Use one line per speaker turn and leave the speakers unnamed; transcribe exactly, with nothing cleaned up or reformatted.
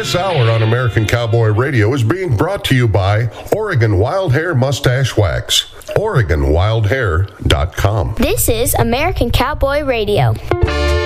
This hour on American Cowboy Radio is being brought to you by Oregon Wild Hair Mustache Wax. Oregon Wild Hair dot com.
This is American Cowboy Radio.